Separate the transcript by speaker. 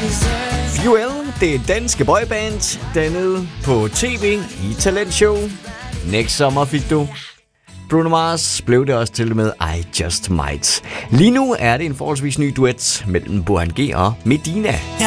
Speaker 1: Fuel, det danske boyband, dannet på tv i talentshow. Next sommer fik du. Bruno Mars blev det også til med I Just Might. Lige nu er det en forholdsvis ny duet mellem Burhan G og Medina.